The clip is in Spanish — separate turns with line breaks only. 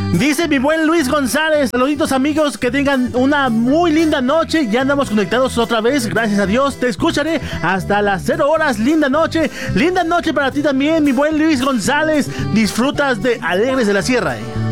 Dice mi buen Luis González, saluditos amigos, que tengan una muy linda noche. Ya andamos conectados otra vez, gracias a Dios. Te escucharé hasta las 0 horas. Linda noche para ti también, mi buen Luis González. Disfrutas de Alegres de la Sierra.